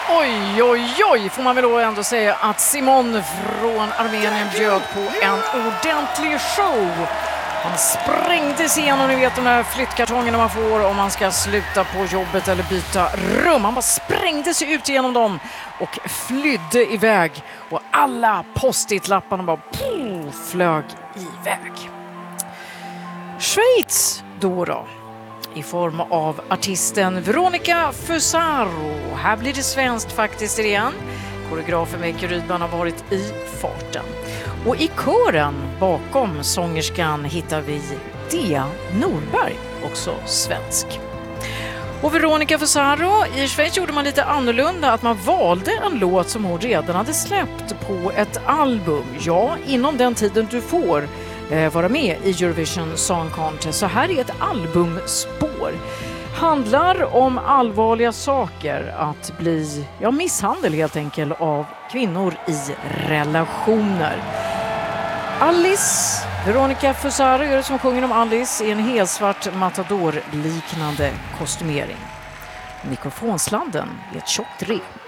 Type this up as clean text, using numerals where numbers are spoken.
Oj, oj, oj, får man väl då ändå säga att Simon från Armenien bjöd på en ordentlig show. Han sprängde sig igenom, ni vet, de där flyttkartongerna man får om man ska sluta på jobbet eller byta rum. Han bara sprängde sig ut genom dem och flydde iväg. Och alla post-it-lapparna bara flög iväg. Schweiz då. I form av artisten Veronica Fusaro. Här blir det svenskt faktiskt igen. Koreografen Mikael Rydman har varit i farten. Och i kören bakom sångerskan hittar vi Dea Norberg, också svensk. Och Veronica Fusaro, i Schweiz gjorde man lite annorlunda, att man valde en låt som hon redan hade släppt på ett album. Ja, inom den tiden du får vara med i Eurovision Song Contest. Så här är ett albumspår. Handlar om allvarliga saker, att bli misshandel helt enkelt av kvinnor i relationer. Alice, Veronica Fusaro gör det som sjunger om Alice i en helsvart matador-liknande kostymering. Mikrofonslanden är ett tjockt rep.